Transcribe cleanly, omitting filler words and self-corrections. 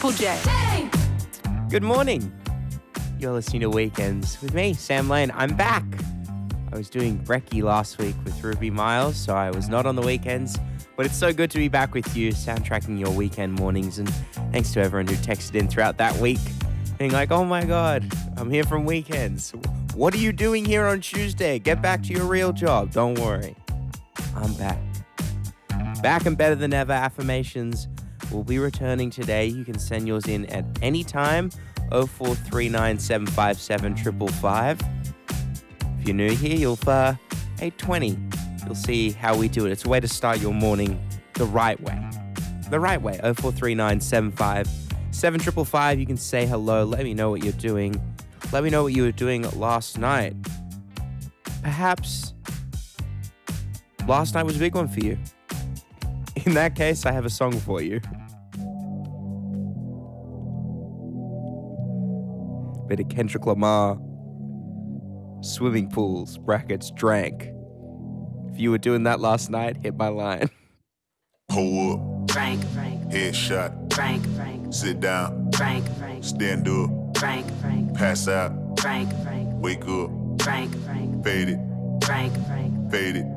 Triple J. Good morning. You're listening to Weekends with me, Sam Lane. I'm back. I was doing brekkie last week with Ruby Miles, so I was not on the weekends. But it's so good to be back with you, soundtracking your weekend mornings. And thanks to everyone who texted in throughout that week, being like, oh my God, I'm here from Weekends. What are you doing here on Tuesday? Get back to your real job. Don't worry. I'm back. Back and better than ever. Affirmations will be returning today. You can send yours in at any time. 0439 757 555. If you're new here, you'll 820. You'll see how we do it. It's a way to start your morning the right way. The right way. 0439 757 555. You can say hello. Let me know what you're doing. Let me know what you were doing last night. Perhaps last night was a big one for you. In that case, I have a song for you. Bit of Kendrick Lamar. Swimming pools, brackets, drank. If you were doing that last night, hit my line. Pull up. Frank. Headshot. Frank. Sit down. Frank. Stand up. Frank. Pass out. Frank. Wake up. Frank. Fade it. Frank. Fade it.